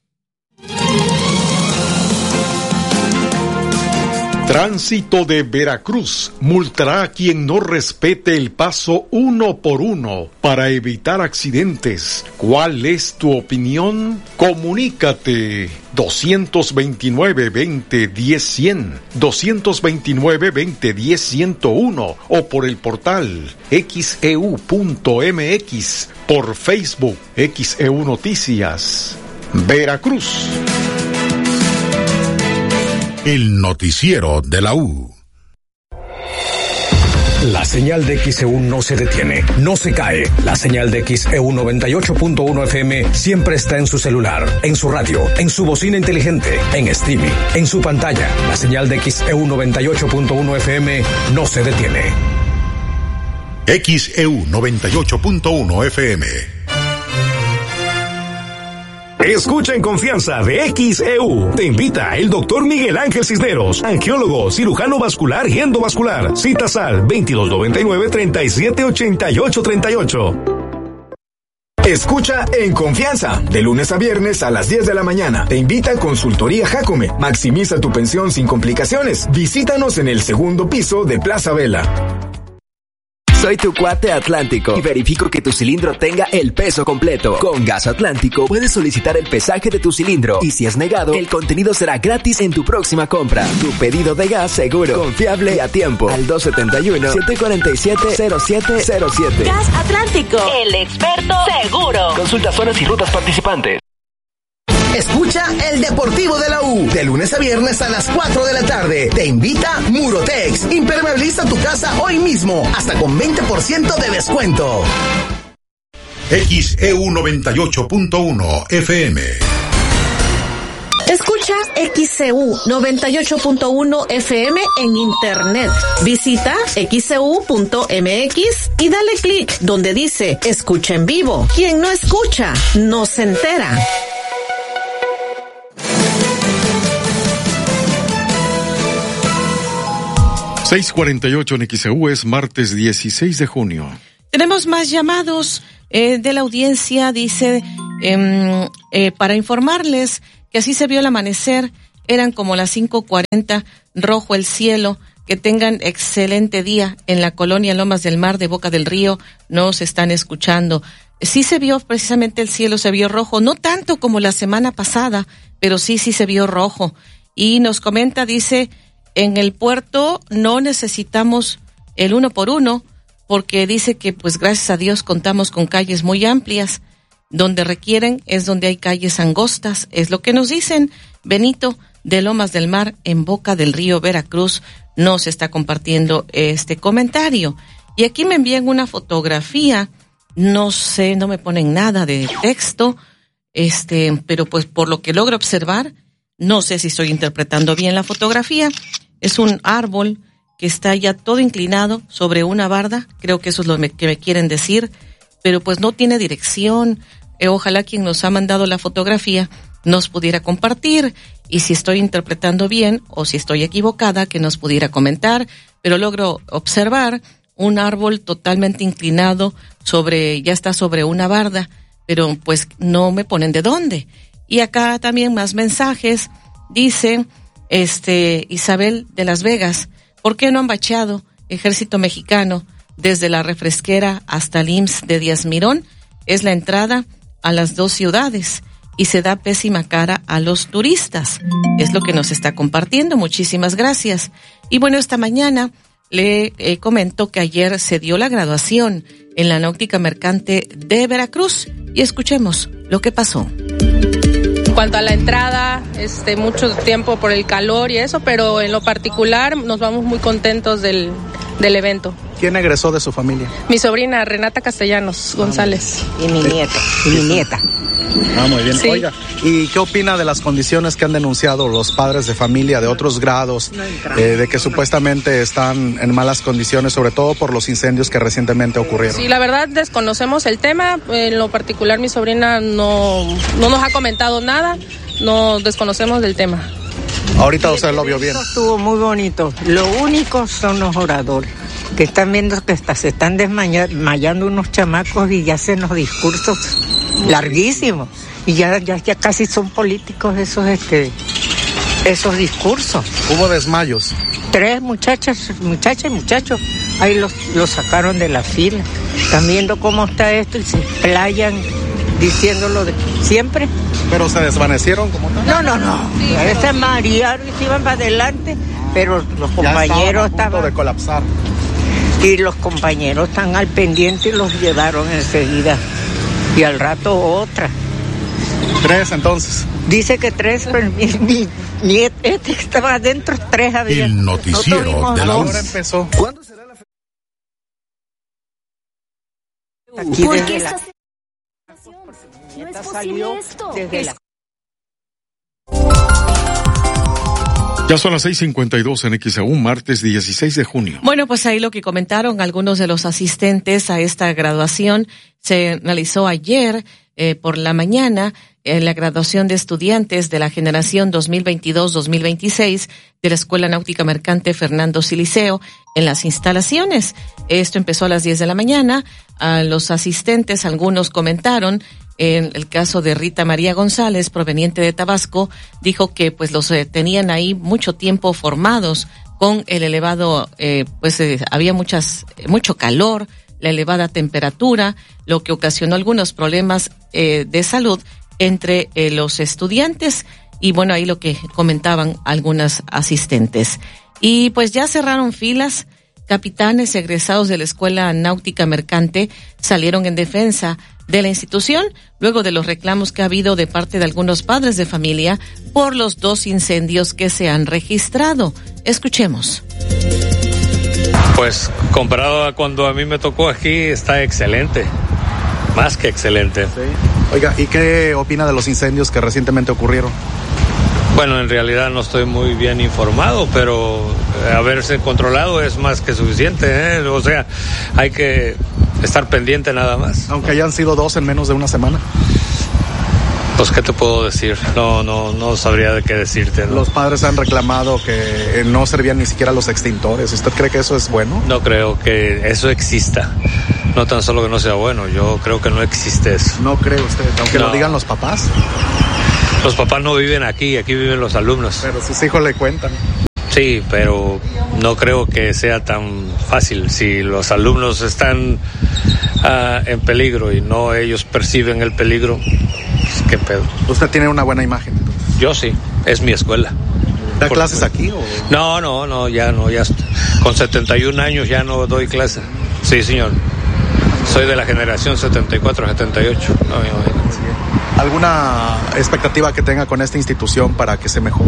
Tránsito de Veracruz multará a quien no respete el paso uno por uno para evitar accidentes. ¿Cuál es tu opinión? Comunícate dos veintinueve, veinte, diez, cien, dos veintinueve, veinte, diez, ciento uno o por el portal X E U punto M X, por Facebook X E U Noticias Veracruz. El noticiero de la U. La señal de X E U no se detiene, no se cae. La señal de X E U noventa y ocho punto uno F M siempre está en su celular, en su radio, en su bocina inteligente, en streaming, en su pantalla. La señal de X E U noventa y ocho punto uno F M no se detiene. X E U noventa y ocho punto uno F M. Escucha en confianza de X E U. Te invita el doctor Miguel Ángel Cisneros, angiólogo, cirujano vascular y endovascular. Citas al veintidós noventa y nueve, treinta y siete, ochenta y ocho, treinta y ocho. Escucha en confianza, de lunes a viernes a las diez de la mañana. Te invita Consultoría Jacome. Maximiza tu pensión sin complicaciones. Visítanos en el segundo piso de Plaza Vela. Soy tu cuate Atlántico y verifico que tu cilindro tenga el peso completo. Con Gas Atlántico puedes solicitar el pesaje de tu cilindro y si es negado, el contenido será gratis en tu próxima compra. Tu pedido de gas seguro, confiable y a tiempo. Al dos setenta y uno, siete cuarenta y siete, cero siete cero siete. Gas Atlántico, el experto seguro. Consulta zonas y rutas participantes. Escucha el Deportivo de la U, de lunes a viernes a las cuatro de la tarde. Te invita Murotex. Impermeabiliza tu casa hoy mismo, hasta con veinte por ciento de descuento. X E U noventa y ocho punto uno F M. Escucha X E U noventa y ocho punto uno F M en internet. Visita X E U punto M X y dale clic donde dice Escucha en vivo. Quien no escucha, no se entera. seis cuarenta y ocho en X E U, es martes dieciséis de junio. Tenemos más llamados eh, de la audiencia, dice, eh, eh, para informarles que así se vio el amanecer, eran como las cinco cuarenta, rojo el cielo, que tengan excelente día en la colonia Lomas del Mar de Boca del Río, nos están escuchando. Sí se vio precisamente el cielo, se vio rojo, no tanto como la semana pasada, pero sí, sí se vio rojo. Y nos comenta, dice, en el puerto no necesitamos el uno por uno, porque dice que pues gracias a Dios contamos con calles muy amplias, donde requieren es donde hay calles angostas, es lo que nos dicen. Benito de Lomas del Mar en Boca del Río, Veracruz, nos está compartiendo este comentario. Y aquí me envían una fotografía, no sé, no me ponen nada de texto, este, pero pues por lo que logro observar, no sé si estoy interpretando bien la fotografía, es un árbol que está ya todo inclinado sobre una barda, creo que eso es lo que me quieren decir, pero pues no tiene dirección. Eh, ojalá quien nos ha mandado la fotografía nos pudiera compartir, y si estoy interpretando bien o si estoy equivocada, que nos pudiera comentar, pero logro observar un árbol totalmente inclinado sobre, ya está sobre una barda, pero pues no me ponen de dónde. Y acá también más mensajes, dice, este, Isabel de Las Vegas, ¿por qué no han bachado Ejército Mexicano desde la refresquera hasta el I M S S de Díaz Mirón? Es la entrada a las dos ciudades y se da pésima cara a los turistas. Es lo que nos está compartiendo. Muchísimas gracias. Y bueno, esta mañana le eh, comento que ayer se dio la graduación en la Náutica Mercante de Veracruz y escuchemos lo que pasó. En cuanto a la entrada, este, mucho tiempo por el calor y eso, pero en lo particular nos vamos muy contentos del, del evento. ¿Quién egresó de su familia? Mi sobrina Renata Castellanos González. Y mi nieta. Y mi nieta. Ah, muy bien. Sí. Oiga, ¿y qué opina de las condiciones que han denunciado los padres de familia de otros grados, eh, de que supuestamente están en malas condiciones, sobre todo por los incendios que recientemente ocurrieron? Sí, la verdad desconocemos el tema. En lo particular mi sobrina no, no nos ha comentado nada, no desconocemos del tema. Ahorita usted lo vio bien. Estuvo muy bonito. Lo único son los oradores, que están viendo que hasta se están desmayando unos chamacos y ya hacen los discursos larguísimos. Y ya, ya, ya casi son políticos esos, este, esos discursos. ¿Hubo desmayos? Tres muchachas, muchachas y muchachos, ahí los, los sacaron de la fila. Están viendo cómo está esto y se explayan diciéndolo de siempre. ¿Pero se desvanecieron como tal? No, no, no. Sí, a veces marearon y se iban para adelante, pero los compañeros estaban a punto de colapsar. Y los compañeros están al pendiente y los llevaron enseguida. Y al rato otra. ¿Tres entonces? Dice que tres, pero mi, mi, mi este que estaba adentro, tres había. El noticiero de la hora empezó. ¿Cuándo será la fecha? Aquí desde la... No es posible esto. Desde la... Ya son las seis cincuenta y dos en X E U, martes dieciséis de junio. Bueno, pues ahí lo que comentaron algunos de los asistentes a esta graduación. Se realizó ayer eh, por la mañana eh, la graduación de estudiantes de la generación dos mil veintidós dos mil veintiséis de la Escuela Náutica Mercante Fernando Siliceo en las instalaciones. Esto empezó a las diez de la mañana. A los asistentes, algunos comentaron. En el caso de Rita María González, proveniente de Tabasco, dijo que pues los eh, tenían ahí mucho tiempo formados con el elevado, eh, pues eh, había muchas, mucho calor, la elevada temperatura, lo que ocasionó algunos problemas eh, de salud entre eh, los estudiantes, y bueno, ahí lo que comentaban algunas asistentes. Y pues ya cerraron filas. Capitanes egresados de la Escuela Náutica Mercante salieron en defensa de la institución luego de los reclamos que ha habido de parte de algunos padres de familia por los dos incendios que se han registrado. Escuchemos. Pues comparado a cuando a mí me tocó aquí, está excelente, más que excelente. Sí. Oiga, ¿y qué opina de los incendios que recientemente ocurrieron? Bueno, en realidad no estoy muy bien informado, pero haberse controlado es más que suficiente, ¿eh? O sea, hay que estar pendiente nada más. Aunque hayan sido dos en menos de una semana. Pues, ¿qué te puedo decir? No, no, no sabría de qué decirte, ¿no? Los padres han reclamado que no servían ni siquiera los extintores. ¿Usted cree que eso es bueno? No creo que eso exista. No tan solo que no sea bueno, yo creo que no existe eso. ¿No cree usted? Aunque no lo digan los papás. Los papás no viven aquí, aquí viven los alumnos. Pero sus hijos le cuentan. Sí, pero no creo que sea tan fácil. Si los alumnos están uh, en peligro y no ellos perciben el peligro, pues, ¿qué pedo? ¿Usted tiene una buena imagen? Entonces. Yo sí, es mi escuela. ¿Da Por clases aquí o...? No, no, no, ya no, ya con setenta y un años ya no doy clase. Sí, señor. Soy de la generación setenta y cuatro, setenta y ocho. No, no, ¿Alguna expectativa que tenga con esta institución para que se mejore?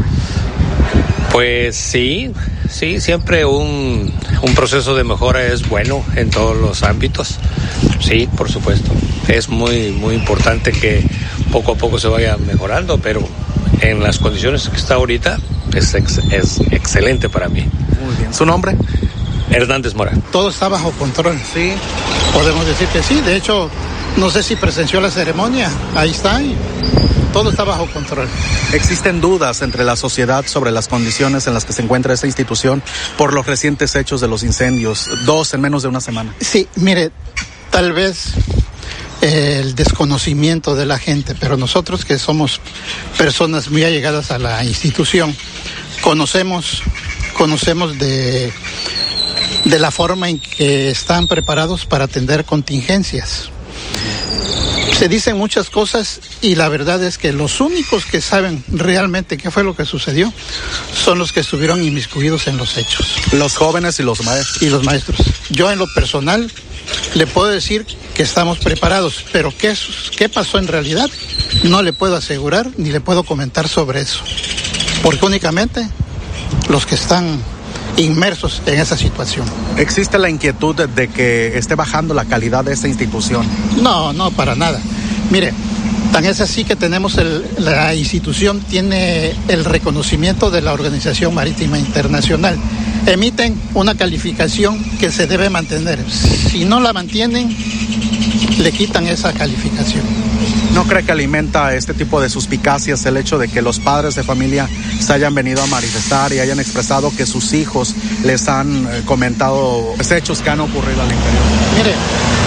Pues sí, sí, siempre un, un proceso de mejora es bueno en todos los ámbitos. Sí, por supuesto. Es muy, muy importante que poco a poco se vaya mejorando, pero en las condiciones que está ahorita es, ex, es excelente para mí. Muy bien. ¿Su nombre? Hernández Mora. Todo está bajo control. Sí. Podemos decir que sí. De hecho, no sé si presenció la ceremonia. Ahí está. Y todo está bajo control. ¿Existen dudas entre la sociedad sobre las condiciones en las que se encuentra esta institución por los recientes hechos de los incendios? Dos en menos de una semana. Sí, mire, tal vez eh, el desconocimiento de la gente, pero nosotros que somos personas muy allegadas a la institución, conocemos, conocemos de... de la forma en que están preparados para atender contingencias. Se dicen muchas cosas y la verdad es que los únicos que saben realmente qué fue lo que sucedió son los que estuvieron inmiscuidos en los hechos. Los jóvenes y los maestros. Y los maestros. Yo en lo personal le puedo decir que estamos preparados, pero qué, qué pasó en realidad no le puedo asegurar ni le puedo comentar sobre eso. Porque únicamente los que están inmersos en esa situación. ¿Existe la inquietud de que esté bajando la calidad de esta institución? No, no, para nada. Mire, tan es así que tenemos el, la institución tiene el reconocimiento de la Organización Marítima Internacional. Emiten una calificación que se debe mantener. Si no la mantienen, le quitan esa calificación. ¿No cree que alimenta este tipo de suspicacias el hecho de que los padres de familia se hayan venido a manifestar y hayan expresado que sus hijos les han eh, comentado hechos que han ocurrido al interior? Mire,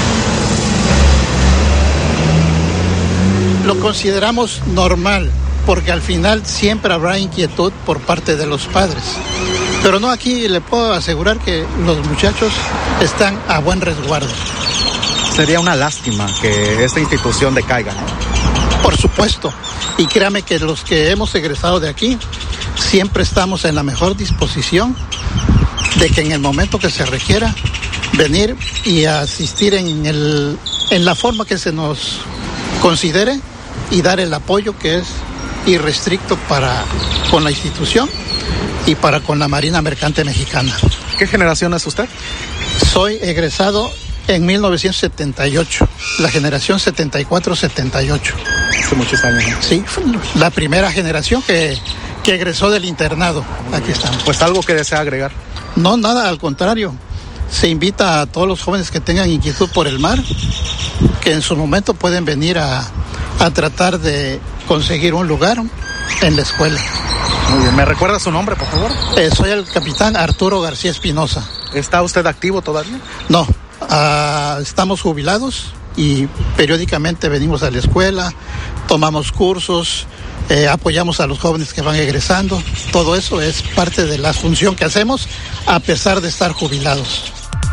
lo consideramos normal porque al final siempre habrá inquietud por parte de los padres. Pero no, aquí le puedo asegurar que los muchachos están a buen resguardo. Sería una lástima que esta institución decaiga, ¿no? Por supuesto. Y créame que los que hemos egresado de aquí siempre estamos en la mejor disposición de que en el momento que se requiera venir y asistir en, el, en la forma que se nos considere y dar el apoyo que es irrestricto para con la institución y para con la Marina Mercante Mexicana. ¿Qué generación es usted? Soy egresado en mil novecientos setenta y ocho, la generación setenta y cuatro setenta y ocho. Hace muchos años, ¿no? Sí, la primera generación que, que egresó del internado. Aquí estamos. Pues algo que desea agregar. No, nada, al contrario. Se invita a todos los jóvenes que tengan inquietud por el mar, que en su momento pueden venir a, a tratar de conseguir un lugar en la escuela. Muy bien. ¿Me recuerda su nombre, por favor? Eh, soy el capitán Arturo García Espinosa. ¿Está usted activo todavía? No. Uh, estamos jubilados y periódicamente venimos a la escuela, tomamos cursos, eh, apoyamos a los jóvenes que van egresando. Todo eso es parte de la función que hacemos a pesar de estar jubilados.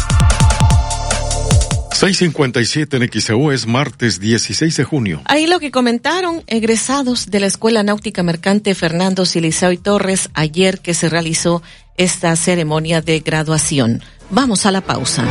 seis cincuenta y siete en X E U, es martes dieciséis de junio. Ahí lo que comentaron egresados de la Escuela Náutica Mercante Fernando Siliceo y Torres ayer que se realizó esta ceremonia de graduación. Vamos a la pausa.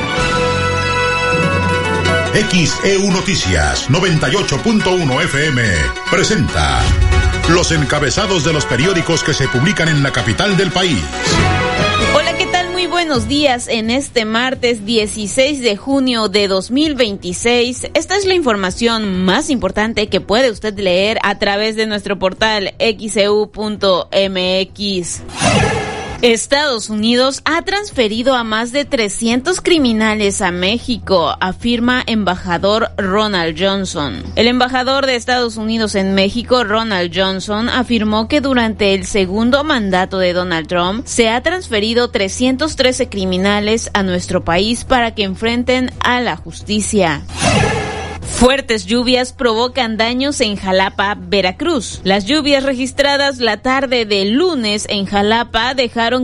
X E U Noticias noventa y ocho punto uno F M presenta los encabezados de los periódicos que se publican en la capital del país. Hola, ¿qué tal? Muy buenos días. En este martes dieciséis de junio de dos mil veintiséis, esta es la información más importante que puede usted leer a través de nuestro portal X E U punto M X. Estados Unidos ha transferido a más de trescientos criminales a México, afirma embajador Ronald Johnson. El embajador de Estados Unidos en México, Ronald Johnson, afirmó que durante el segundo mandato de Donald Trump se ha transferido trescientos trece criminales a nuestro país para que enfrenten a la justicia. Fuertes lluvias provocan daños en Jalapa, Veracruz. Las lluvias registradas la tarde del lunes en Jalapa dejaron